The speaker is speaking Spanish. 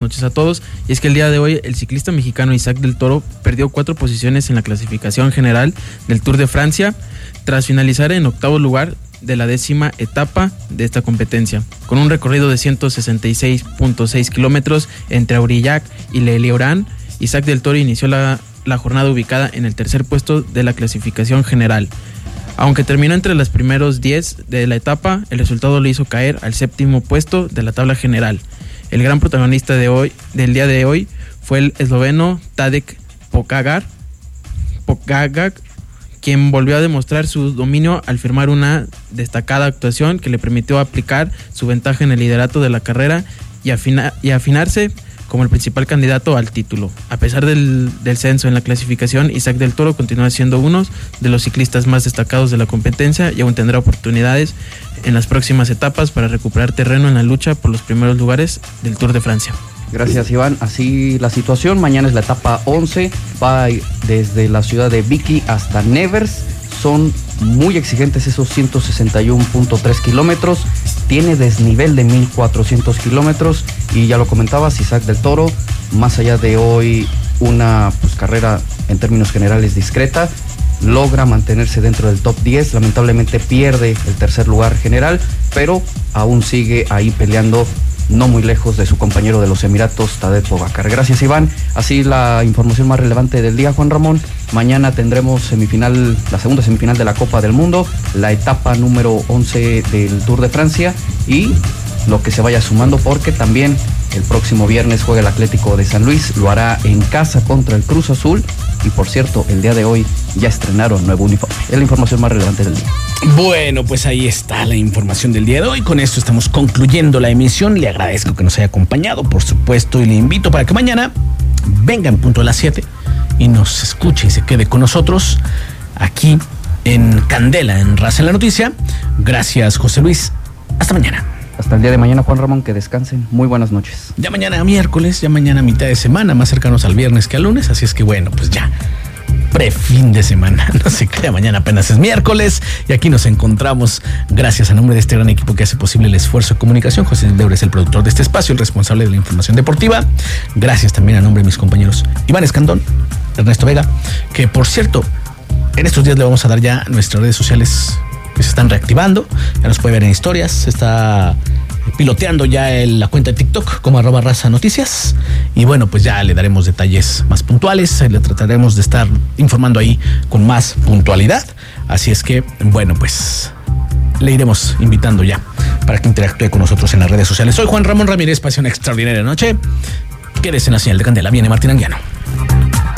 noches a todos. Y es que el día de hoy el ciclista mexicano Isaac del Toro perdió 4 posiciones en la clasificación general del Tour de Francia tras finalizar en octavo lugar de la 10ª etapa de esta competencia. Con un recorrido de 166.6 kilómetros entre Aurillac y Le Lieuran, Isaac del Toro inició la jornada ubicada en el tercer puesto de la clasificación general. Aunque terminó entre los primeros 10 de la etapa, el resultado le hizo caer al 7º puesto de la tabla general. El gran protagonista del día de hoy fue el esloveno Tadej Pogačar, quien volvió a demostrar su dominio al firmar una destacada actuación que le permitió aplicar su ventaja en el liderato de la carrera y afinarse como el principal candidato al título. A pesar del descenso en la clasificación, Isaac del Toro continúa siendo uno de los ciclistas más destacados de la competencia y aún tendrá oportunidades en las próximas etapas para recuperar terreno en la lucha por los primeros lugares del Tour de Francia. Gracias, Iván. Así la situación. Mañana es la etapa 11. Va desde la ciudad de Vicky hasta Nevers. Son muy exigentes esos 161.3 kilómetros. Tiene desnivel de 1.400 kilómetros. Y ya lo comentabas, Isaac del Toro, más allá de hoy una carrera en términos generales discreta, logra mantenerse dentro del top 10. Lamentablemente pierde el tercer lugar general, pero aún sigue ahí peleando, no muy lejos de su compañero de los Emiratos, Tadej Pogačar. Gracias, Iván. Así la información más relevante del día, Juan Ramón. Mañana tendremos la segunda semifinal de la Copa del Mundo, la etapa número 11 del Tour de Francia y lo que se vaya sumando, porque también el próximo viernes juega el Atlético de San Luis, lo hará en casa contra el Cruz Azul. Y por cierto, el día de hoy ya estrenaron nuevo uniforme. Es la información más relevante del día. Bueno, pues ahí está la información del día de hoy. Con esto estamos concluyendo la emisión. Le agradezco que nos haya acompañado, por supuesto, y le invito para que mañana venga en punto a las 7 y nos escuche y se quede con nosotros aquí en Candela, en Raza en la Noticia. Gracias, José Luis. Hasta mañana. Hasta el día de mañana, Juan Ramón, que descansen. Muy buenas noches. Ya mañana miércoles, ya mañana mitad de semana, más cercanos al viernes que al lunes, así es que bueno, pues ya, pre-fin de semana, no se crea, mañana apenas es miércoles y aquí nos encontramos gracias a nombre de este gran equipo que hace posible el esfuerzo de comunicación. José Deure es el productor de este espacio, el responsable de la información deportiva. Gracias también a nombre de mis compañeros Iván Escandón, Ernesto Vega, que por cierto, en estos días le vamos a dar ya nuestras redes sociales que se están reactivando, ya nos puede ver en historias, se está piloteando ya la cuenta de TikTok como @razanoticias y bueno, pues ya le daremos detalles más puntuales, le trataremos de estar informando ahí con más puntualidad, así es que bueno, pues le iremos invitando ya para que interactúe con nosotros en las redes sociales. Soy Juan Ramón Ramírez, pase una extraordinaria noche, quédese en la señal de Candela, viene Martín Anguiano.